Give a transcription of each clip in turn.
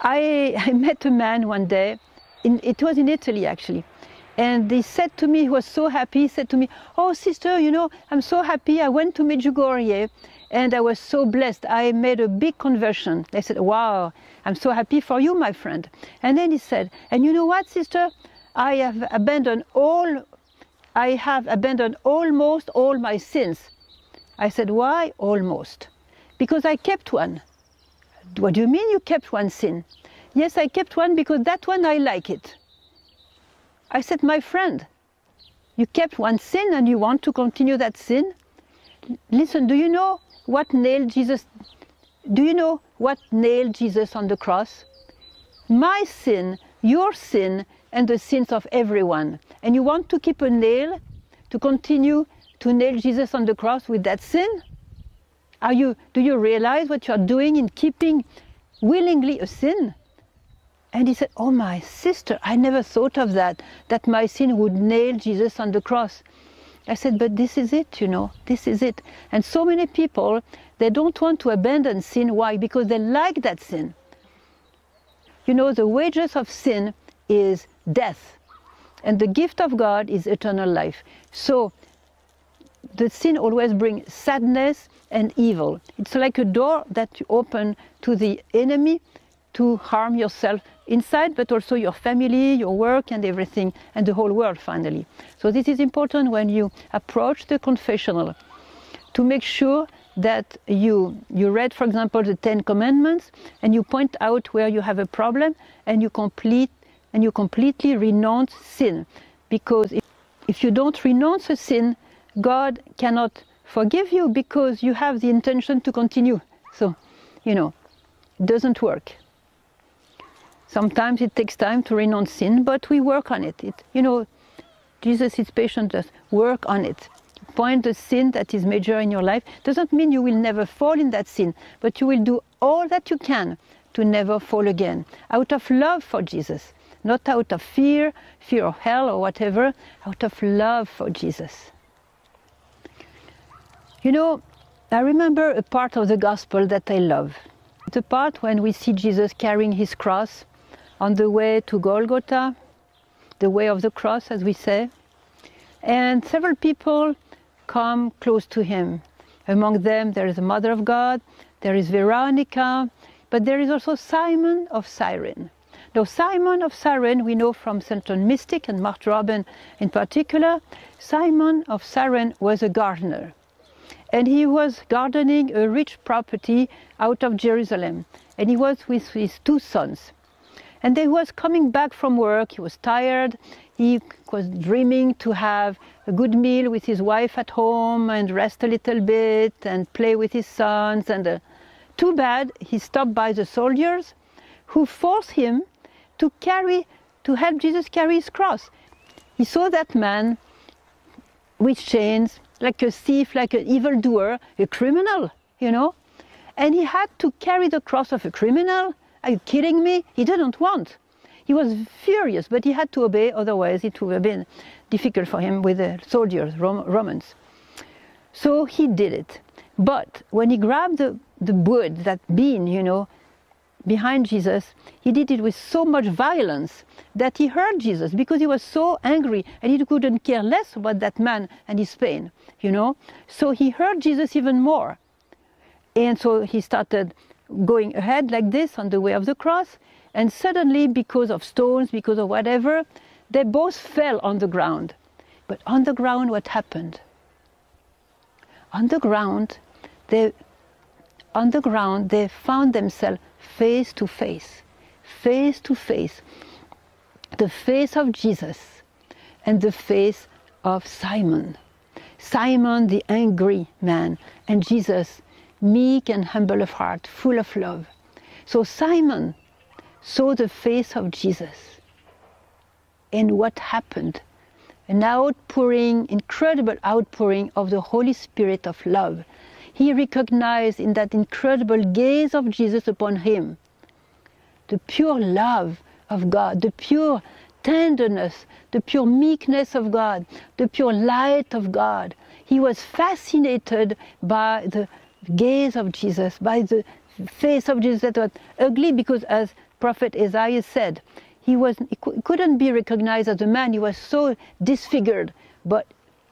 I met a man one day, it was in Italy actually, and he said to me, he was so happy, he said to me, "Oh sister, you know, I'm so happy, I went to Medjugorje and I was so blessed, I made a big conversion." I said, "Wow, I'm so happy for you, my friend." And then he said, "And you know what, sister, I have abandoned almost all my sins." I said, "Why almost?" "Because I kept one." "What do you mean you kept one sin?" "Yes, I kept one because that one I like it." I said, "My friend, you kept one sin and you want to continue that sin? Listen, do you know what nailed Jesus on the cross? My sin, your sin, and the sins of everyone. And you want to keep a nail, to continue to nail Jesus on the cross with that sin? Do you realize what you are doing in keeping willingly a sin?" And he said, "Oh, my sister, I never thought of that my sin would nail Jesus on the cross." I said, "But this is it, you know, this is it." And so many people, they don't want to abandon sin. Why? Because they like that sin. You know, the wages of sin is death, and the gift of God is eternal life. So the sin always brings sadness and evil. It's like a door that you open to the enemy to harm yourself inside, but also your family, your work, and everything, and the whole world finally. So this is important when you approach the confessional, to make sure that you read, for example, the 10 Commandments, and you point out where you have a problem, and you completely renounce sin. Because if you don't renounce a sin, God cannot forgive you because you have the intention to continue. So, you know, it doesn't work. Sometimes it takes time to renounce sin, but we work on it. You know, Jesus is patient, just work on it. Point the sin that is major in your life. Doesn't mean you will never fall in that sin, but you will do all that you can to never fall again. Out of love for Jesus, not out of fear of hell or whatever, out of love for Jesus. You know, I remember a part of the gospel that I love. The part when we see Jesus carrying his cross on the way to Golgotha, the way of the cross, as we say. And several people come close to him. Among them, there is the Mother of God, there is Veronica, but there is also Simon of Cyrene. Now, Simon of Cyrene, we know from St. John Mystic and Mark Robin in particular, Simon of Cyrene was a gardener. And he was gardening a rich property out of Jerusalem. And he was with his 2 sons. And he was coming back from work, he was tired, he was dreaming to have a good meal with his wife at home and rest a little bit and play with his sons. And too bad he stopped by the soldiers who forced him to help Jesus carry his cross. He saw that man with chains, like a thief, like an evildoer, a criminal, you know. And he had to carry the cross of a criminal. Are you kidding me? He didn't want. He was furious, but he had to obey, otherwise it would have been difficult for him with the soldiers, Romans. So he did it. But when he grabbed the wood, that beam, you know, behind Jesus, he did it with so much violence that he hurt Jesus because he was so angry and he couldn't care less about that man and his pain, you know. So he hurt Jesus even more. And so he started going ahead like this on the way of the cross, and suddenly, because of stones, because of whatever, they both fell on the ground. But on the ground, what happened? On the ground, they found themselves face to face, the face of Jesus and the face of Simon. Simon, the angry man, and Jesus, meek and humble of heart, full of love. So Simon saw the face of Jesus. And what happened? An incredible outpouring of the Holy Spirit of love. He recognized in that incredible gaze of Jesus upon him the pure love of God, the pure tenderness, the pure meekness of God, the pure light of God. He was fascinated by the gaze of Jesus, by the face of Jesus that was ugly because, as prophet Isaiah said, he couldn't be recognized as a man. He was so disfigured, but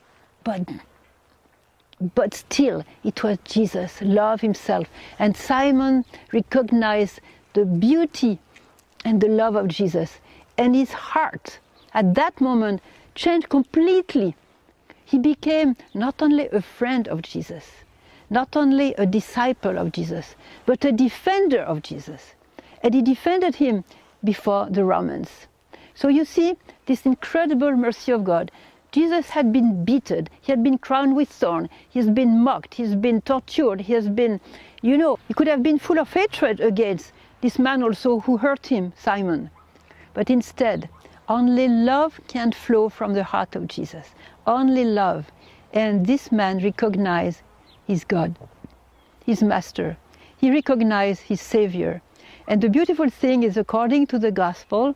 still, it was Jesus, love himself. And Simon recognized the beauty and the love of Jesus. And his heart, at that moment, changed completely. He became not only a friend of Jesus, not only a disciple of Jesus, but a defender of Jesus. And he defended him before the Romans. So you see, this incredible mercy of God. Jesus had been beaten, he had been crowned with thorns, he has been mocked, he has been tortured, he has been, he could have been full of hatred against this man also who hurt him, Simon. But instead, only love can flow from the heart of Jesus. Only love. And this man recognized his God, his master. He recognized his Savior. And the beautiful thing is, according to the Gospel,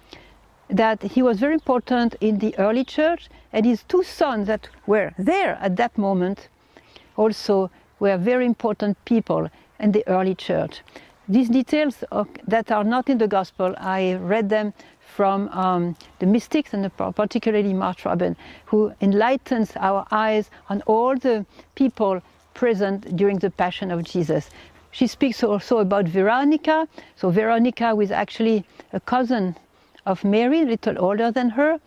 that he was very important in the early church, and his two sons that were there at that moment also were very important people in the early church. These details that are not in the Gospel, I read them from the mystics, and particularly Marthe Robin, who enlightens our eyes on all the people present during the Passion of Jesus. She speaks also about Veronica. So Veronica was actually a cousin of Mary, a little older than her,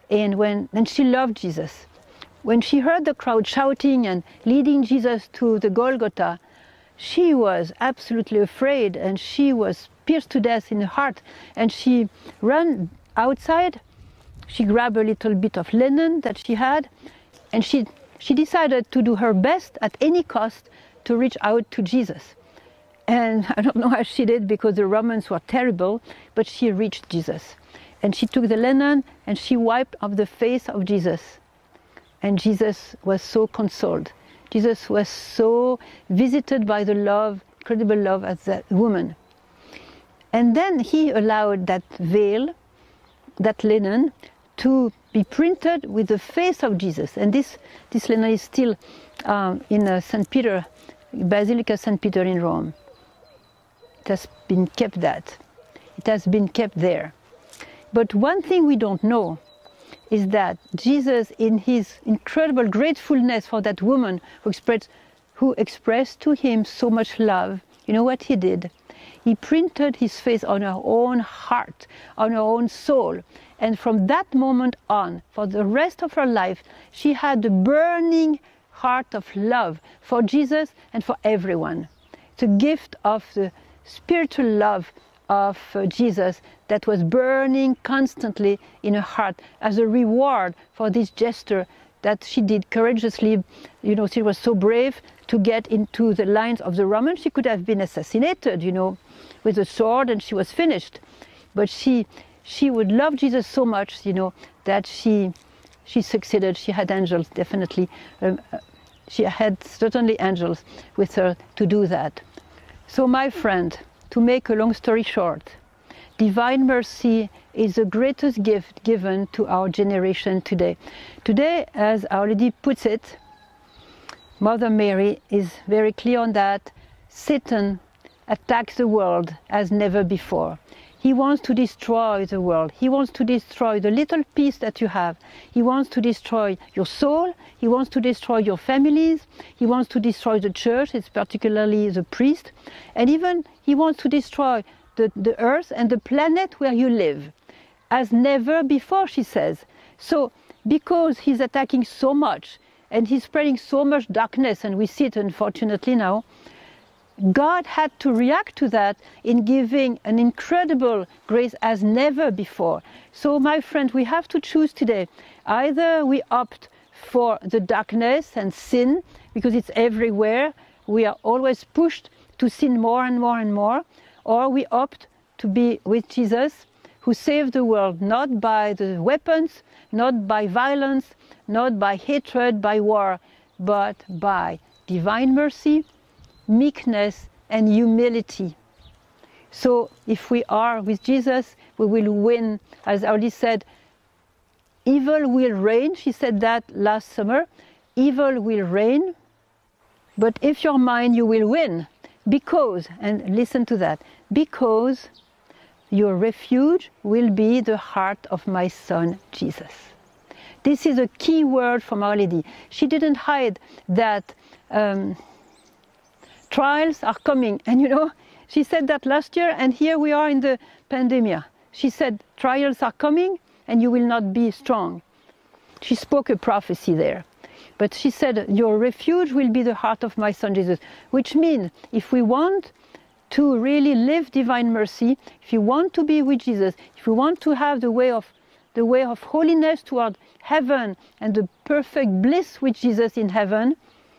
and she loved Jesus. When she heard the crowd shouting and leading Jesus to the Golgotha, she was absolutely afraid, and she was pierced to death in the heart, and she ran outside. She grabbed a little bit of linen that she had, and she decided to do her best at any cost to reach out to Jesus. And I don't know how she did, because the Romans were terrible, but she reached Jesus. And she took the linen and she wiped off the face of Jesus. And Jesus was so consoled. Jesus was so visited by the love, incredible love of that woman. And then he allowed that veil, that linen, to be printed with the face of Jesus. And this linen is still in St. Peter, Basilica St. Peter in Rome. It has been kept It has been kept there. But one thing we don't know is that Jesus, in his incredible gratefulness for that woman who expressed to him so much love, you know what he did? He printed his face on her own heart, on her own soul. And from that moment on, for the rest of her life, she had a burning heart of love for Jesus and for everyone. It's a gift of the spiritual love of Jesus that was burning constantly in her heart as a reward for this gesture that she did courageously. She was so brave to get into the lines of the Romans. She could have been assassinated, with a sword, and she was finished. But she would love Jesus so much, that she succeeded. She had angels, definitely. She had certainly angels with her to do that. So my friend, to make a long story short, divine mercy is the greatest gift given to our generation today. Today, as Our Lady puts it, Mother Mary is very clear on that. Satan attacks the world as never before. He wants to destroy the world. He wants to destroy the little peace that you have. He wants to destroy your soul. He wants to destroy your families. He wants to destroy the church, it's particularly the priest. And even he wants to destroy the earth and the planet where you live, as never before, she says. So, because he's attacking so much, and he's spreading so much darkness, and we see it unfortunately now, God had to react to that in giving an incredible grace as never before. So my friend, we have to choose today. Either we opt for the darkness and sin, because it's everywhere. We are always pushed to sin more and more and more. Or we opt to be with Jesus, who saved the world not by the weapons, not by violence, not by hatred, by war, but by divine mercy, meekness and humility. So if we are with Jesus, we will win. As Our Lady said, evil will reign. She said that last summer. Evil will reign, but if you're mine, you will win. Because, and listen to that, because Your refuge will be the heart of my son Jesus. This is a key word from Our Lady. She didn't hide that trials are coming. And you know, she said that last year, and here we are in the pandemic. She said, trials are coming and you will not be strong. She spoke a prophecy there. But she said, your refuge will be the heart of my son Jesus, which means if we want to really live divine mercy, if you want to be with Jesus, if you want to have the way of holiness toward heaven and the perfect bliss with Jesus in heaven,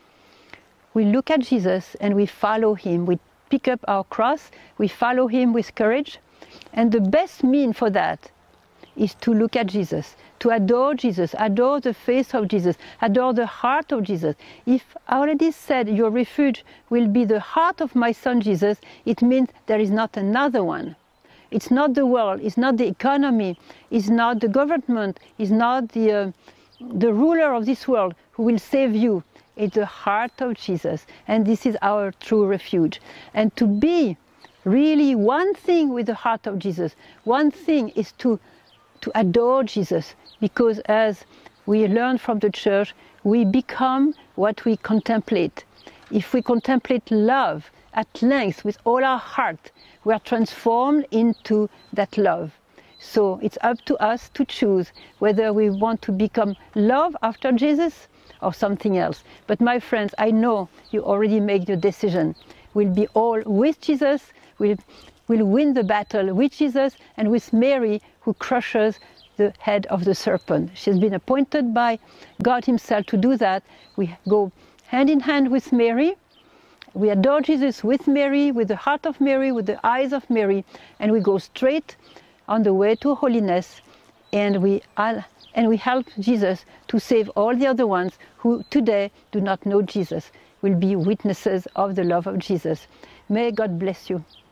we look at Jesus and we follow him. We pick up our cross, we follow him with courage. And the best means for that is to look at Jesus, to adore Jesus, adore the face of Jesus, adore the heart of Jesus. If I already said your refuge will be the heart of my son Jesus, it means there is not another one. It's not the world, it's not the economy, it's not the government, it's not the ruler of this world who will save you. It's the heart of Jesus, and this is our true refuge. And to be really one thing with the heart of Jesus, one thing is to adore Jesus, because as we learn from the church, we become what we contemplate. If we contemplate love at length with all our heart, we are transformed into that love. So it's up to us to choose whether we want to become love after Jesus or something else. But my friends, I know you already made your decision. We'll be all with Jesus, we'll win the battle with Jesus and with Mary, who crushes the head of the serpent. She's been appointed by God himself to do that. We go hand in hand with Mary. We adore Jesus with Mary, with the heart of Mary, with the eyes of Mary, and we go straight on the way to holiness, and we help Jesus to save all the other ones who today do not know Jesus, will be witnesses of the love of Jesus. May God bless you.